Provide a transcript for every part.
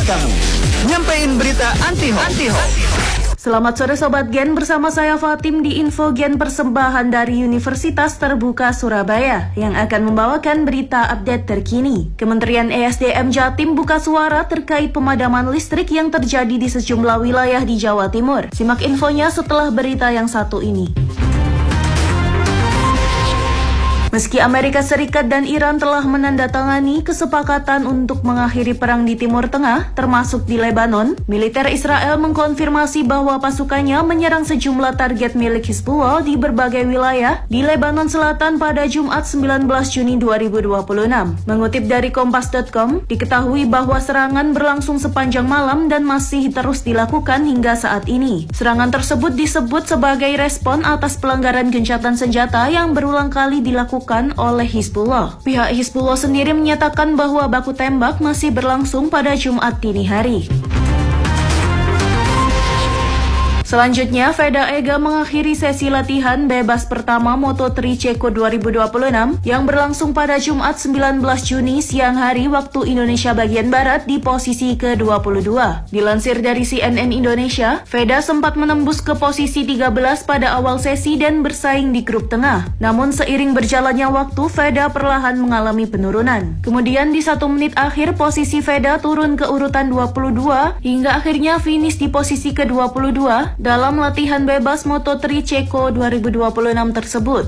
kamu. Nyampein berita anti-hoax. Selamat sore Sobat Gen, bersama saya Fatim di Info Gen persembahan dari Universitas Terbuka Surabaya yang akan membawakan berita update terkini. Kementerian ESDM Jatim buka suara terkait pemadaman listrik yang terjadi di sejumlah wilayah di Jawa Timur. Simak infonya setelah berita yang satu ini. Meski Amerika Serikat dan Iran telah menandatangani kesepakatan untuk mengakhiri perang di Timur Tengah, termasuk di Lebanon, militer Israel mengkonfirmasi bahwa pasukannya menyerang sejumlah target milik Hizbullah di berbagai wilayah di Lebanon Selatan pada Jumat 19 Juni 2026. Mengutip dari Kompas.com, diketahui bahwa serangan berlangsung sepanjang malam dan masih terus dilakukan hingga saat ini. Serangan tersebut disebut sebagai respon atas pelanggaran gencatan senjata yang berulang kali dilakukan oleh Hizbullah. Pihak Hizbullah sendiri menyatakan bahwa baku tembak masih berlangsung pada Jumat dini hari. Selanjutnya, Veda Ega mengakhiri sesi latihan bebas pertama Moto3 Ceko 2026 yang berlangsung pada Jumat 19 Juni siang hari waktu Indonesia bagian Barat di posisi ke-22. Dilansir dari CNN Indonesia, Veda sempat menembus ke posisi 13 pada awal sesi dan bersaing di grup tengah. Namun seiring berjalannya waktu, Veda perlahan mengalami penurunan. Kemudian di 1 menit akhir, posisi Veda turun ke urutan 22 hingga akhirnya finish di posisi ke-22 dalam latihan bebas Moto3 Ceko 2026 tersebut.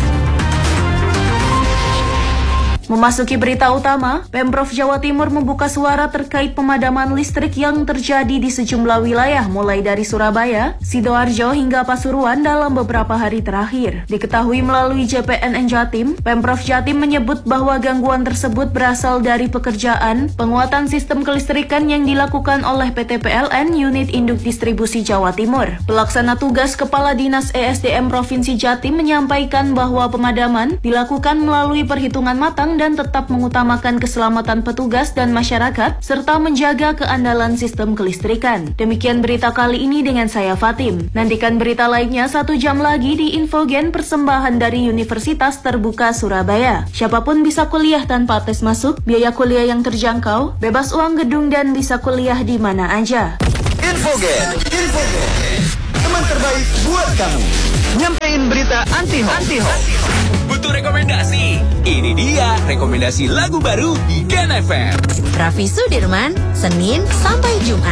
Memasuki berita utama, Pemprov Jawa Timur membuka suara terkait pemadaman listrik yang terjadi di sejumlah wilayah mulai dari Surabaya, Sidoarjo hingga Pasuruan dalam beberapa hari terakhir. Diketahui melalui JPNN Jatim, Pemprov Jatim menyebut bahwa gangguan tersebut berasal dari pekerjaan penguatan sistem kelistrikan yang dilakukan oleh PT PLN Unit Induk Distribusi Jawa Timur. Pelaksana tugas Kepala Dinas ESDM Provinsi Jatim menyampaikan bahwa pemadaman dilakukan melalui perhitungan matang dan tetap mengutamakan keselamatan petugas dan masyarakat, serta menjaga keandalan sistem kelistrikan. Demikian berita kali ini dengan saya Fatim. Nantikan berita lainnya 1 jam lagi di Infogen persembahan dari Universitas Terbuka Surabaya. Siapapun bisa kuliah tanpa tes masuk, biaya kuliah yang terjangkau, bebas uang gedung dan bisa kuliah di mana aja. Infogen, teman terbaik buat kamu. Nyampein berita anti-hoax. Butuh rekomendasi? Ini dia rekomendasi lagu baru di Gen FM. Raffi Sudirman, Senin sampai Jumat.